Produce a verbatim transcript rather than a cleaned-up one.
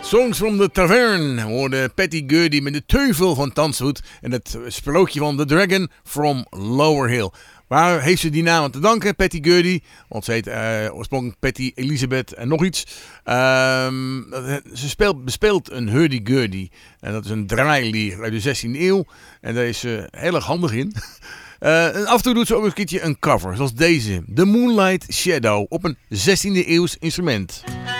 Songs from the Tavern hoorde Patty Gurdy met de Teufel van Tanswood en het sprookje van The Dragon from Lower Hill. Waar heeft ze die naam aan te danken, Patty Gurdy? Want ze heet uh, oorspronkelijk Patty Elizabeth en nog iets. Um, ze speelt, bespeelt een hurdy-gurdy. En dat is een draailier uit de zestiende eeuw. En daar is ze heel erg handig in. Uh, en af en toe doet ze ook eens een keertje een cover, zoals deze. The Moonlight Shadow op een zestiende eeuws instrument.